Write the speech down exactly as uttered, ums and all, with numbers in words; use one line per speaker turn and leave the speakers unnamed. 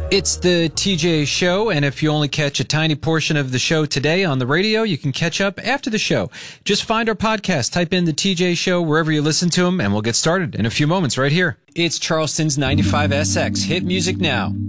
It's the T J Show, and if you only catch a tiny portion of the show today on the radio, you can catch up after the show. Just find our podcast, type in the T J Show wherever you listen to them, and we'll get started in a few moments right here. It's Charleston's ninety-five S X Hit Music Now.